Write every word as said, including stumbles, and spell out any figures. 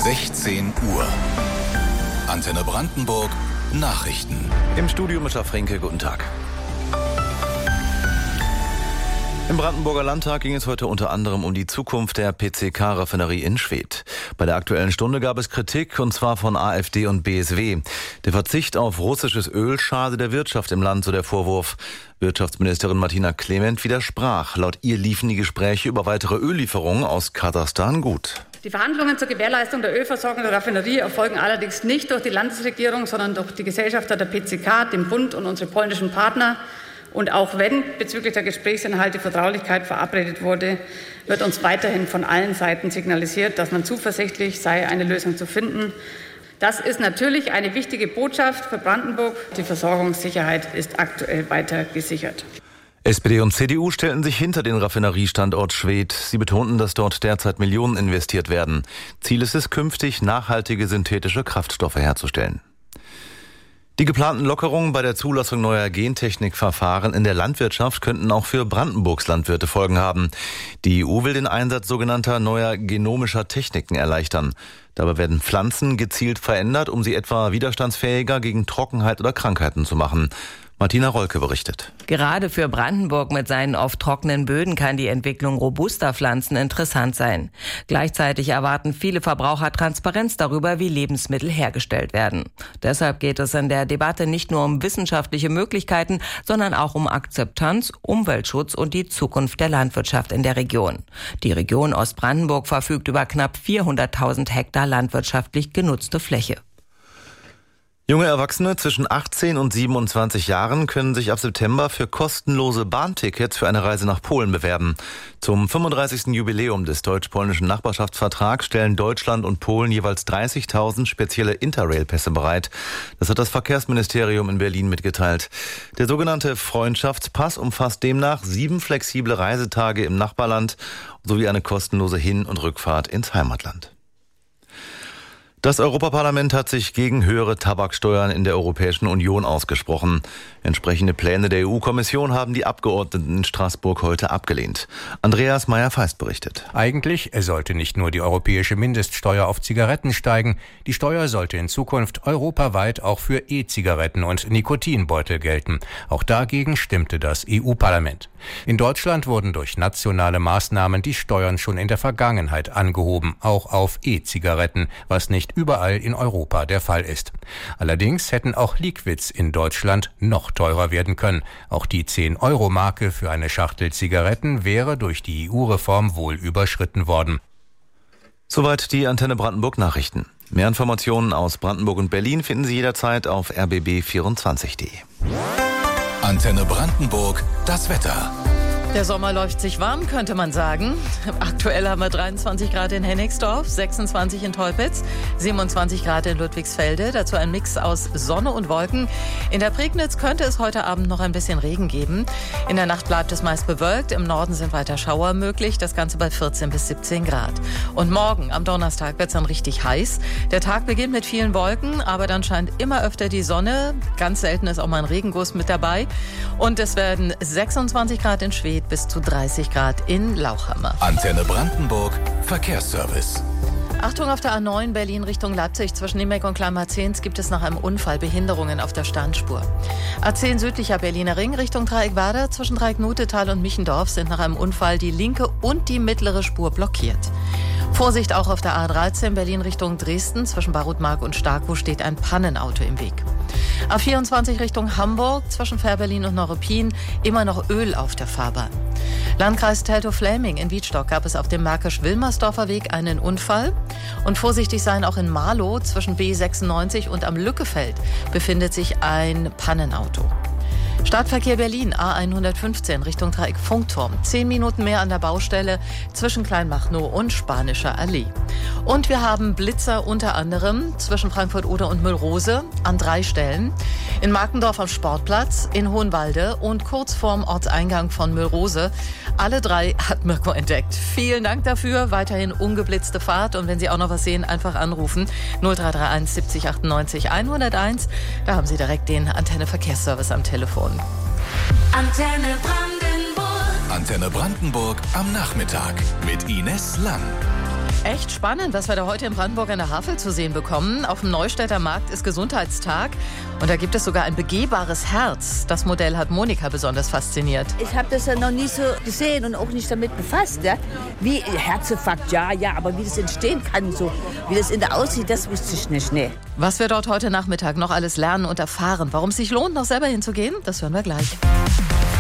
sechzehn Uhr. Antenne Brandenburg Nachrichten. Im Studio Mischa Fränke, guten Tag. Im Brandenburger Landtag ging es heute unter anderem um die Zukunft der P C K-Raffinerie in Schwedt. Bei der Aktuellen Stunde gab es Kritik, und zwar von AfD und B S W. Der Verzicht auf russisches Öl schade der Wirtschaft im Land, so der Vorwurf. Wirtschaftsministerin Martina Clement widersprach. Laut ihr liefen die Gespräche über weitere Öllieferungen aus Kasachstan gut. Die Verhandlungen zur Gewährleistung der Ölversorgung der Raffinerie erfolgen allerdings nicht durch die Landesregierung, sondern durch die Gesellschafter der P C K, den Bund und unsere polnischen Partner. Und auch wenn bezüglich der Gesprächsinhalte Vertraulichkeit verabredet wurde, wird uns weiterhin von allen Seiten signalisiert, dass man zuversichtlich sei, eine Lösung zu finden. Das ist natürlich eine wichtige Botschaft für Brandenburg. Die Versorgungssicherheit ist aktuell weiter gesichert. S P D und C D U stellten sich hinter den Raffineriestandort Schwedt. Sie betonten, dass dort derzeit Millionen investiert werden. Ziel ist es, künftig nachhaltige synthetische Kraftstoffe herzustellen. Die geplanten Lockerungen bei der Zulassung neuer Gentechnikverfahren in der Landwirtschaft könnten auch für Brandenburgs Landwirte Folgen haben. Die E U will den Einsatz sogenannter neuer genomischer Techniken erleichtern. Dabei werden Pflanzen gezielt verändert, um sie etwa widerstandsfähiger gegen Trockenheit oder Krankheiten zu machen. Martina Rolke berichtet. Gerade für Brandenburg mit seinen oft trockenen Böden kann die Entwicklung robuster Pflanzen interessant sein. Gleichzeitig erwarten viele Verbraucher Transparenz darüber, wie Lebensmittel hergestellt werden. Deshalb geht es in der Debatte nicht nur um wissenschaftliche Möglichkeiten, sondern auch um Akzeptanz, Umweltschutz und die Zukunft der Landwirtschaft in der Region. Die Region Ostbrandenburg verfügt über knapp vierhunderttausend Hektar landwirtschaftlich genutzte Fläche. Junge Erwachsene zwischen achtzehn und siebenundzwanzig Jahren können sich ab September für kostenlose Bahntickets für eine Reise nach Polen bewerben. Zum fünfunddreißigsten Jubiläum des deutsch-polnischen Nachbarschaftsvertrags stellen Deutschland und Polen jeweils dreißigtausend spezielle Interrail-Pässe bereit. Das hat das Verkehrsministerium in Berlin mitgeteilt. Der sogenannte Freundschaftspass umfasst demnach sieben flexible Reisetage im Nachbarland sowie eine kostenlose Hin- und Rückfahrt ins Heimatland. Das Europaparlament hat sich gegen höhere Tabaksteuern in der Europäischen Union ausgesprochen. Entsprechende Pläne der E U-Kommission haben die Abgeordneten in Straßburg heute abgelehnt. Andreas Meyer-Feist berichtet. Eigentlich sollte nicht nur die europäische Mindeststeuer auf Zigaretten steigen. Die Steuer sollte in Zukunft europaweit auch für E-Zigaretten und Nikotinbeutel gelten. Auch dagegen stimmte das E U-Parlament. In Deutschland wurden durch nationale Maßnahmen die Steuern schon in der Vergangenheit angehoben, auch auf E-Zigaretten, was nicht überall in Europa der Fall ist. Allerdings hätten auch Liquids in Deutschland noch teurer werden können. Auch die zehn-Euro-Marke für eine Schachtel Zigaretten wäre durch die E U-Reform wohl überschritten worden. Soweit die Antenne Brandenburg Nachrichten. Mehr Informationen aus Brandenburg und Berlin finden Sie jederzeit auf r b b vierundzwanzig punkt de. Antenne Brandenburg, das Wetter. Der Sommer läuft sich warm, könnte man sagen. Aktuell haben wir dreiundzwanzig Grad in Hennigsdorf, sechsundzwanzig in Tolpitz, siebenundzwanzig Grad in Ludwigsfelde. Dazu ein Mix aus Sonne und Wolken. In der Prignitz könnte es heute Abend noch ein bisschen Regen geben. In der Nacht bleibt es meist bewölkt. Im Norden sind weiter Schauer möglich. Das Ganze bei vierzehn bis siebzehn Grad. Und morgen, am Donnerstag, wird es dann richtig heiß. Der Tag beginnt mit vielen Wolken, aber dann scheint immer öfter die Sonne. Ganz selten ist auch mal ein Regenguss mit dabei. Und es werden sechsundzwanzig Grad in Schwedt bis zu dreißig Grad in Lauchhammer. Antenne Brandenburg Verkehrsservice. Achtung, auf der A neun Berlin Richtung Leipzig zwischen Nimbeck und Kleinmarzens gibt es nach einem Unfall Behinderungen auf der Standspur. A zehn südlicher Berliner Ring Richtung Dreieckwerder zwischen Dreieck-Nutetal und Michendorf sind nach einem Unfall die linke und die mittlere Spur blockiert. Vorsicht auch auf der A dreizehn Berlin Richtung Dresden. Zwischen Barutmark und Starkow steht ein Pannenauto im Weg. A vierundzwanzig Richtung Hamburg zwischen Fährberlin und Neuruppin immer noch Öl auf der Fahrbahn. Landkreis Teltow-Fläming in Wiedstock gab es auf dem Märkisch-Wilmersdorfer Weg einen Unfall. Und vorsichtig sein auch in Marlow zwischen B sechsundneunzig und am Lückefeld befindet sich ein Pannenauto. Stadtverkehr Berlin, A hundertfünfzehn Richtung Dreieck Funkturm. Zehn Minuten mehr an der Baustelle zwischen Kleinmachnow und Spanischer Allee. Und wir haben Blitzer unter anderem zwischen Frankfurt-Oder und Müllrose an drei Stellen. In Markendorf am Sportplatz, in Hohenwalde und kurz vorm Ortseingang von Müllrose. Alle drei hat Mirko entdeckt. Vielen Dank dafür. Weiterhin ungeblitzte Fahrt. Und wenn Sie auch noch was sehen, einfach anrufen. null drei drei eins siebzig achtundneunzig hunderteins. Da haben Sie direkt den Antenne Verkehrsservice am Telefon. Antenne Brandenburg. Antenne Brandenburg am Nachmittag mit Ines Lang. Echt spannend, was wir da heute in Brandenburg an der Havel zu sehen bekommen. Auf dem Neustädter Markt ist Gesundheitstag und da gibt es sogar ein begehbares Herz. Das Modell hat Monika besonders fasziniert. Ich habe das ja noch nie so gesehen und auch nicht damit befasst. Ja? Wie Herzinfarkt, ja, ja, aber wie das entstehen kann, so wie das in der aussieht, das wusste ich nicht. Nee. Was wir dort heute Nachmittag noch alles lernen und erfahren, warum es sich lohnt, noch selber hinzugehen, das hören wir gleich.